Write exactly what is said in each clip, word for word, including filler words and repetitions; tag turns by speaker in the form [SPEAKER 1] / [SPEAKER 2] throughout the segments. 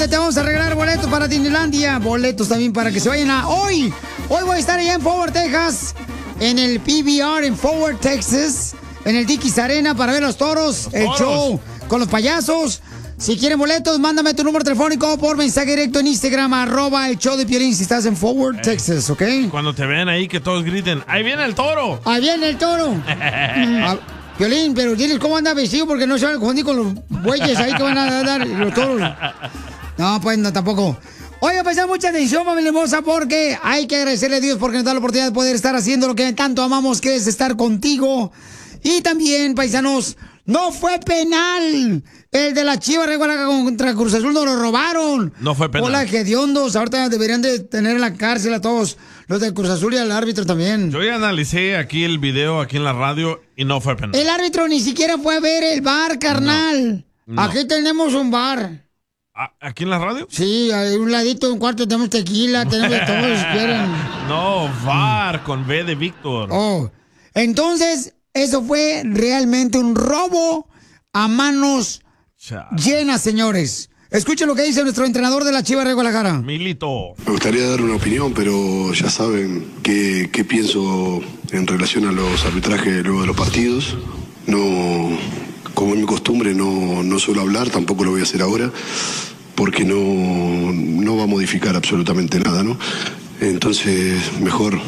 [SPEAKER 1] donde te vamos a regalar boletos para Disneylandia. Boletos también para que se vayan a hoy. Hoy voy a estar allá en Forward, Texas. En el P B R en Forward, Texas. En el Dickies Arena para ver los toros. Los el toros. Show con los payasos. Si quieren boletos, mándame tu número telefónico por mensaje directo en Instagram, arroba el show de Piolín si estás en Forward, hey. Texas, ¿ok?
[SPEAKER 2] Cuando te vean ahí que todos griten, ¡ahí viene el toro!
[SPEAKER 1] ¡Ahí viene el toro! A, Piolín, pero diles cómo anda vestido porque no se van a confundir con los bueyes ahí que van a dar los toros. No, pues no, tampoco. Oiga, pues mucha atención, familia hermosa, porque hay que agradecerle a Dios porque nos da la oportunidad de poder estar haciendo lo que tanto amamos, que es estar contigo. Y también, paisanos, no fue penal. El de la Chivas contra Cruz Azul nos lo robaron.
[SPEAKER 2] No fue penal.
[SPEAKER 1] Hola, hediondos. Ahorita deberían de tener en la cárcel a todos los del Cruz Azul y al árbitro también.
[SPEAKER 2] Yo ya analicé aquí el video, aquí en la radio, y no fue penal.
[SPEAKER 1] El árbitro ni siquiera fue a ver el bar, carnal. No, no. Aquí tenemos un bar.
[SPEAKER 2] ¿Aquí en la radio?
[SPEAKER 1] Sí, a un ladito, un cuarto tenemos tequila, tenemos de todo si quieren.
[SPEAKER 2] No, bar, con V de Víctor.
[SPEAKER 1] Oh, entonces, eso fue realmente un robo a manos llenas, señores. Escuchen lo que dice nuestro entrenador de la Chivas de Guadalajara.
[SPEAKER 2] Milito.
[SPEAKER 3] Me gustaría dar una opinión, pero ya saben qué, qué pienso en relación a los arbitrajes luego de los partidos. No, como es mi costumbre, no, no suelo hablar, tampoco lo voy a hacer ahora, porque no, no va a modificar absolutamente nada, ¿no? Entonces, mejor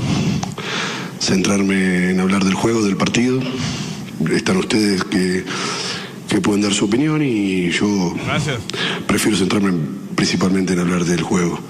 [SPEAKER 3] centrarme en hablar del juego, del partido. Están ustedes que... que pueden dar su opinión y yo Gracias. prefiero centrarme principalmente en hablar del juego.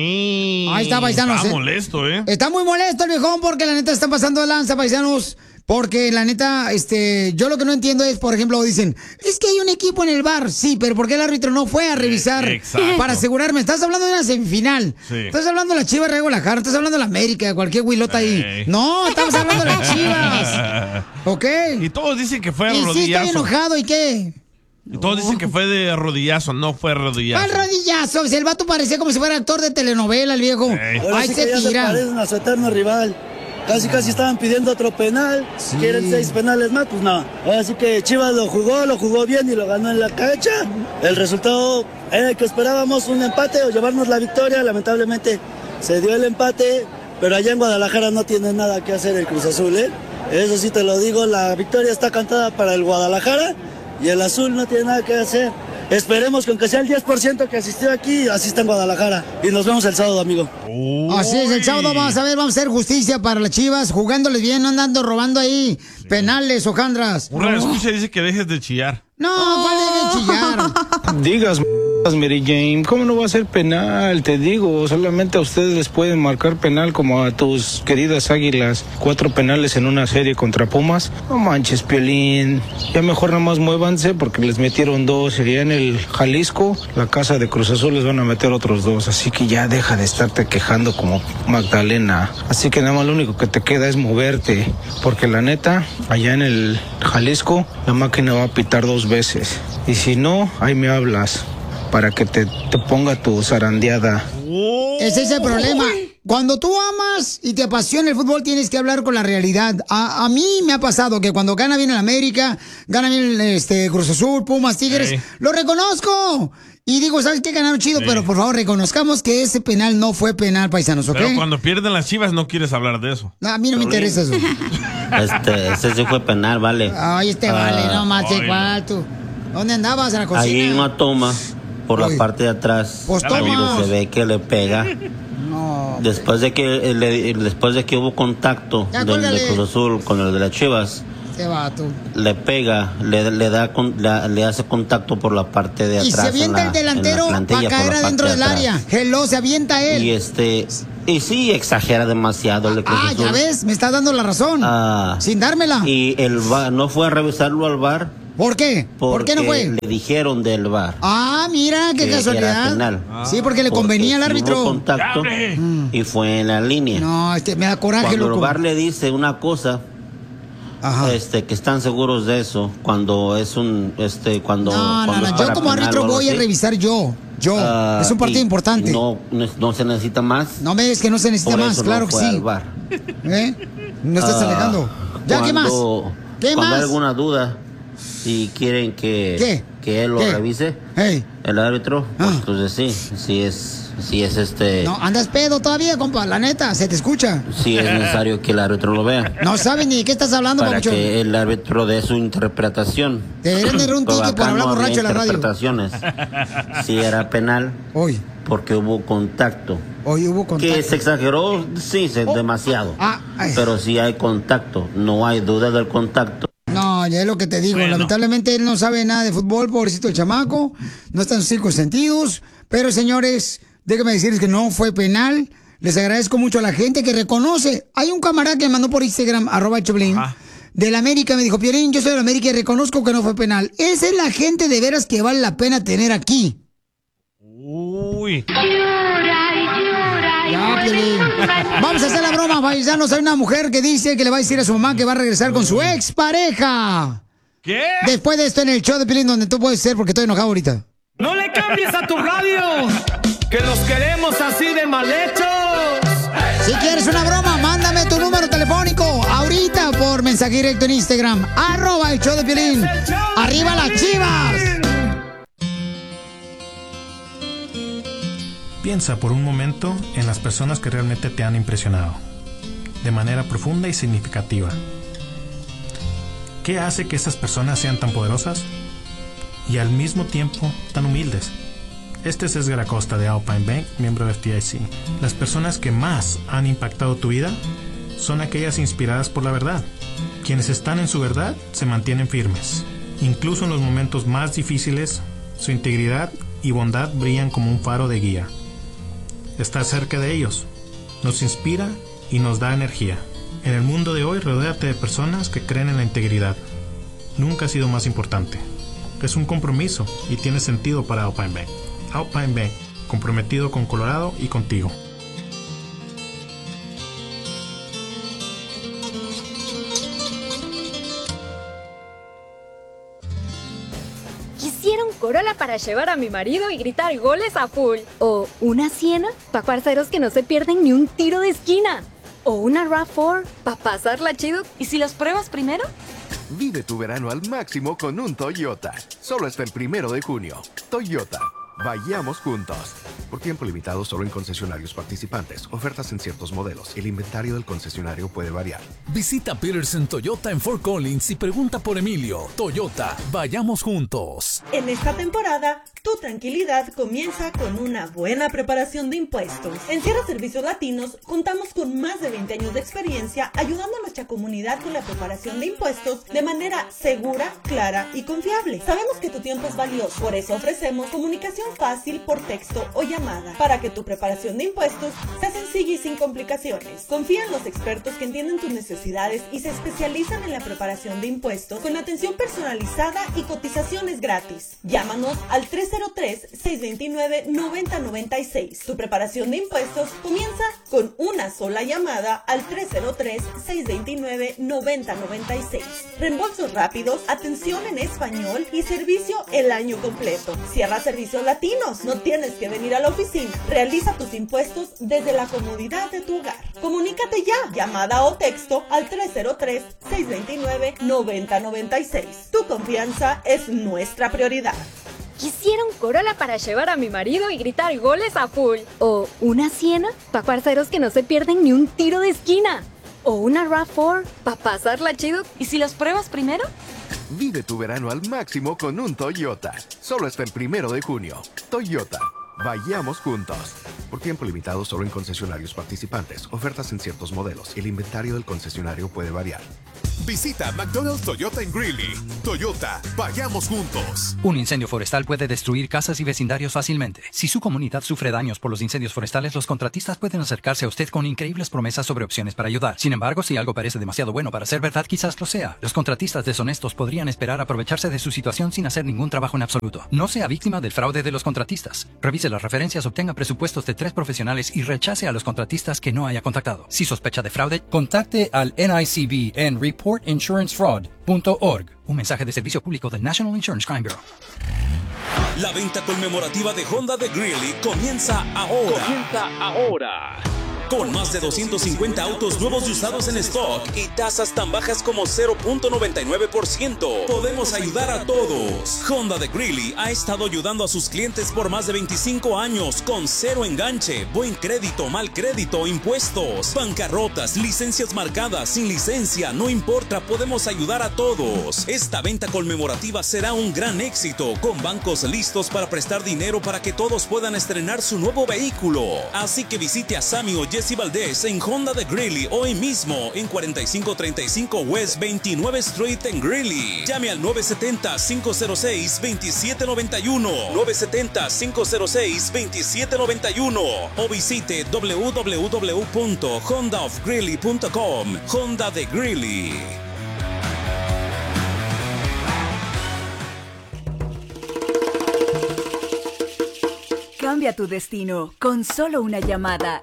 [SPEAKER 2] Sí.
[SPEAKER 1] Ahí está, paisanos.
[SPEAKER 2] Está
[SPEAKER 1] eh.
[SPEAKER 2] molesto, ¿eh?
[SPEAKER 1] Está muy molesto el viejón porque la neta está pasando de lanza, paisanos. Porque la neta, este, yo lo que no entiendo es, por ejemplo, dicen, es que hay un equipo en el bar. Sí, pero ¿por qué el árbitro no fue a revisar
[SPEAKER 2] Exacto.
[SPEAKER 1] para asegurarme? Estás hablando de una semifinal. Sí. Estás hablando de la Chivas de Guadalajara, estás hablando de la América, de cualquier huilota ahí. Hey. No, estamos hablando de las Chivas. ¿Ok?
[SPEAKER 2] Y todos dicen que fue
[SPEAKER 1] y
[SPEAKER 2] rodillazo.
[SPEAKER 1] Sí, estoy enojado, ¿y qué?
[SPEAKER 2] Y todos dicen que fue de rodillazo, no fue rodillazo.
[SPEAKER 1] ¿Cuál rodillazo? Si el vato parecía como si fuera actor de telenovela, el viejo.
[SPEAKER 4] Hey. Ahí sí se tira. Se parecen a su eterno rival. Casi casi estaban pidiendo otro penal. Sí. ¿Quieren seis penales más? Pues no. Así que Chivas lo jugó, lo jugó bien y lo ganó en la cancha. El resultado era el que esperábamos, un empate o llevarnos la victoria. Lamentablemente se dio el empate, pero allá en Guadalajara no tiene nada que hacer el Cruz Azul, ¿eh? Eso sí te lo digo, la victoria está cantada para el Guadalajara y el azul no tiene nada que hacer. Esperemos que aunque sea el diez por ciento que asistió aquí, asista en Guadalajara. Y nos vemos el sábado, amigo.
[SPEAKER 1] Uy. Así es, el sábado vamos a ver, vamos a hacer justicia para las Chivas, jugándoles bien, no andando robando ahí sí. penales, hojandras.
[SPEAKER 2] Un radio escucha dice que dejes de chillar.
[SPEAKER 1] No, ¿cuál es de chillar?
[SPEAKER 5] Digas, Mary Jane, ¿cómo no va a ser penal? Te digo, solamente a ustedes les pueden marcar penal como a tus queridas Águilas. Cuatro penales en una serie contra Pumas. No manches, Piolín. Ya mejor nada más muévanse porque les metieron dos. Sería en el Jalisco, la casa de Cruz Azul les van a meter otros dos. Así que ya deja de estarte quejando como Magdalena. Así que nada más lo único que te queda es moverte. Porque la neta, allá en el Jalisco, la máquina va a pitar dos veces. Y si no, ahí me hablas para que te, te ponga tu zarandeada.
[SPEAKER 1] Ese es el problema. Cuando tú amas y te apasiona el fútbol, tienes que hablar con la realidad. A, a mí me ha pasado que cuando gana bien el América, gana bien este Cruz Azul, Pumas, Tigres, sí. lo reconozco. Y digo, ¿sabes qué? Ganaron chido, sí. pero por favor, reconozcamos que ese penal no fue penal, paisanos, ¿ok?
[SPEAKER 2] Pero cuando pierden las Chivas no quieres hablar de eso.
[SPEAKER 1] No, a mí no me interesa eso.
[SPEAKER 6] Este, ese sí fue penal, vale.
[SPEAKER 1] Ay, este uh, vale, no más, igual tú. ¿Dónde andabas? ¿En la cocina?
[SPEAKER 6] Ahí en una toma, por Uy. la parte de atrás.
[SPEAKER 1] Pues toma.
[SPEAKER 6] Se ve que le pega.
[SPEAKER 1] No.
[SPEAKER 6] Después de que le, después de que hubo contacto del de Cruz Azul con el de las Chivas.
[SPEAKER 1] Este vato.
[SPEAKER 6] Le pega, le, le da le, le hace contacto por la parte de atrás.
[SPEAKER 1] Y se avienta la, el delantero para caer adentro del área. Hello, se avienta él.
[SPEAKER 6] Y este y sí exagera demasiado el de Cruz
[SPEAKER 1] Ah,
[SPEAKER 6] Azul.
[SPEAKER 1] ya ves, me está dando la razón. Ah, sin dármela.
[SPEAKER 6] Y el V A R no fue a revisarlo al V A R.
[SPEAKER 1] ¿Por qué? ¿Por qué no fue?
[SPEAKER 6] Le dijeron del V A R.
[SPEAKER 1] Ah, mira, qué casualidad. Penal. Ah. Sí, porque le porque convenía al árbitro.
[SPEAKER 6] Hubo contacto y fue en la línea.
[SPEAKER 1] No, este, me da coraje,
[SPEAKER 6] Cuando
[SPEAKER 1] loco.
[SPEAKER 6] el V A R le dice una cosa, Ajá. este, que están seguros de eso, cuando es un, este, cuando.
[SPEAKER 1] No,
[SPEAKER 6] cuando
[SPEAKER 1] no, no. Yo como árbitro voy a revisar yo. Yo. Uh, es un partido importante.
[SPEAKER 6] No, no se necesita más.
[SPEAKER 1] No me ves que no se necesita más, claro
[SPEAKER 6] no
[SPEAKER 1] que sí. ¿Eh? No estás uh, alegando. Ya,
[SPEAKER 6] cuando,
[SPEAKER 1] ¿qué más? ¿Qué
[SPEAKER 6] cuando
[SPEAKER 1] más?
[SPEAKER 6] hay alguna duda. Si quieren que,
[SPEAKER 1] ¿Qué?
[SPEAKER 6] que él lo
[SPEAKER 1] ¿Qué?
[SPEAKER 6] revise,
[SPEAKER 1] hey.
[SPEAKER 6] el árbitro, pues
[SPEAKER 1] Ah.
[SPEAKER 6] entonces sí, sí es, sí es este...
[SPEAKER 1] No, andas pedo todavía, compa, la neta, se te escucha.
[SPEAKER 6] Sí es necesario que el árbitro lo vea.
[SPEAKER 1] No sabes ni de qué estás hablando,
[SPEAKER 6] Para
[SPEAKER 1] papuchón.
[SPEAKER 6] que el árbitro dé su interpretación.
[SPEAKER 1] Deberían de dar un
[SPEAKER 6] Pero
[SPEAKER 1] ticket por
[SPEAKER 6] acá
[SPEAKER 1] hablar
[SPEAKER 6] no
[SPEAKER 1] borracho
[SPEAKER 6] había
[SPEAKER 1] en la radio.
[SPEAKER 6] interpretaciones. Si era penal,
[SPEAKER 1] Hoy,
[SPEAKER 6] porque hubo contacto.
[SPEAKER 1] hoy hubo contacto.
[SPEAKER 6] Que se exageró, sí, se,
[SPEAKER 1] Oh.
[SPEAKER 6] demasiado.
[SPEAKER 1] Ah, ay.
[SPEAKER 6] Pero sí hay contacto, no hay duda del contacto.
[SPEAKER 1] No, ya es lo que te digo.
[SPEAKER 2] Bueno.
[SPEAKER 1] Lamentablemente él no sabe nada de fútbol, pobrecito el chamaco. No está en sus cinco sentidos. Pero, señores, déjenme decirles que no fue penal. Les agradezco mucho a la gente que reconoce. Hay un camarada que me mandó por Instagram, arroba el Choplin,
[SPEAKER 2] Ah.
[SPEAKER 1] del América. Me dijo, Piolín, yo soy del América y reconozco que no fue penal. Esa es la gente de veras que vale la pena tener aquí.
[SPEAKER 2] Uy.
[SPEAKER 1] Ya, Piolín. Vamos a hacer la broma, paisanos. Hay una mujer que dice que le va a decir a su mamá que va a regresar con su expareja.
[SPEAKER 2] ¿Qué?
[SPEAKER 1] Después de esto en el show de Piolín, donde tú puedes ser, porque estoy enojado ahorita.
[SPEAKER 7] No le cambies a tu radio, que los queremos así de mal hechos.
[SPEAKER 1] Si quieres una broma, mándame tu número telefónico ahorita por mensaje directo en Instagram. Arroba el show de Piolín. ¡Arriba las Chivas!
[SPEAKER 8] Piensa por un momento en las personas que realmente te han impresionado, de manera profunda y significativa. ¿Qué hace que estas personas sean tan poderosas y al mismo tiempo tan humildes? Este es Edgar Acosta de Alpine Bank, miembro de F D I C. Las personas que más han impactado tu vida son aquellas inspiradas por la verdad. Quienes están en su verdad se mantienen firmes. Incluso en los momentos más difíciles, su integridad y bondad brillan como un faro de guía. Estar cerca de ellos nos inspira y nos da energía. En el mundo de hoy, rodéate de personas que creen en la integridad. Nunca ha sido más importante. Es un compromiso y tiene sentido para Alpine Bank. Alpine Bank, comprometido con Colorado y contigo.
[SPEAKER 9] Quisiera un Corolla para llevar a mi marido y gritar goles a full. O una Siena para parceros que no se pierden ni un tiro de esquina. O una RAV cuatro para pasarla chido. ¿Y si los pruebas primero?
[SPEAKER 10] Vive tu verano al máximo con un Toyota. Solo hasta el primero de junio. Toyota. Vayamos juntos. Por tiempo limitado solo en concesionarios participantes. Ofertas en ciertos modelos. El inventario del concesionario puede variar.
[SPEAKER 11] Visita Peterson Toyota en Fort Collins y pregunta por Emilio. Toyota, vayamos juntos.
[SPEAKER 12] En esta temporada, tu tranquilidad comienza con una buena preparación de impuestos. En Sierra Servicios Latinos contamos con más de veinte años de experiencia ayudando a nuestra comunidad con la preparación de impuestos de manera segura, clara y confiable. Sabemos que tu tiempo es valioso, por eso ofrecemos comunicación fácil por texto o llamada para que tu preparación de impuestos sea sencilla y sin complicaciones. Confía en los expertos que entienden tus necesidades y se especializan en la preparación de impuestos con atención personalizada y cotizaciones gratis. Llámanos al tres cero tres, seis dos nueve, nueve cero nueve seis. Tu preparación de impuestos comienza con una sola llamada al tres cero tres, seis dos nueve, nueve cero nueve seis. Reembolsos rápidos, atención en español y servicio el año completo. Cierra Servicios Latinos. No tienes que venir a la oficina. Realiza tus impuestos desde la comodidad de tu hogar. Comunícate ya. Llamada o texto al tres cero tres, seis dos nueve, nueve cero nueve seis. Tu confianza es nuestra prioridad.
[SPEAKER 9] Quisiera un Corolla para llevar a mi marido y gritar goles a full. O una Siena para parceros que no se pierden ni un tiro de esquina. O una RAV cuatro para pasarla chido. ¿Y si los pruebas primero?
[SPEAKER 10] Vive tu verano al máximo con un Toyota. Solo hasta el primero de junio. Toyota. Vayamos juntos. Por tiempo limitado solo en concesionarios participantes. Ofertas en ciertos modelos. El inventario del concesionario puede variar.
[SPEAKER 13] Visita McDonald's Toyota en Greeley. Toyota, vayamos juntos.
[SPEAKER 14] Un incendio forestal puede destruir casas y vecindarios fácilmente. Si su comunidad sufre daños por los incendios forestales, los contratistas pueden acercarse a usted con increíbles promesas sobre opciones para ayudar. Sin embargo, si algo parece demasiado bueno para ser verdad, quizás lo sea. Los contratistas deshonestos podrían esperar aprovecharse de su situación sin hacer ningún trabajo en absoluto. No sea víctima del fraude de los contratistas. Revise las referencias, obtenga presupuestos de tres profesionales y rechace a los contratistas que no haya contactado. Si sospecha de fraude, contacte al N I C B en report insurance fraud punto org. Un mensaje de servicio público del National Insurance Crime Bureau.
[SPEAKER 15] La venta conmemorativa de Honda de Greeley comienza ahora.
[SPEAKER 16] Comienza ahora.
[SPEAKER 15] Con más de doscientos cincuenta autos nuevos y usados en stock y tasas tan bajas como cero punto noventa y nueve por ciento, podemos ayudar a todos. Honda de Greeley ha estado ayudando a sus clientes por más de veinticinco años con cero enganche, buen crédito, mal crédito, impuestos, bancarrotas, licencias marcadas, sin licencia, no importa, podemos ayudar a todos. Esta venta conmemorativa será un gran éxito, con bancos listos para prestar dinero para que todos puedan estrenar su nuevo vehículo. Así que visite a Sammy o Jesse Valdez en Honda de Greeley hoy mismo en cuarenta y cinco treinta y cinco West veintinueve Street en Greeley. Llame al nueve siete cero, cinco cero seis, dos siete nueve uno, nueve siete cero, cinco cero seis, dos siete nueve uno o visite w w w punto honda of greeley punto com. Honda de Greeley.
[SPEAKER 16] Cambia tu destino con solo una llamada.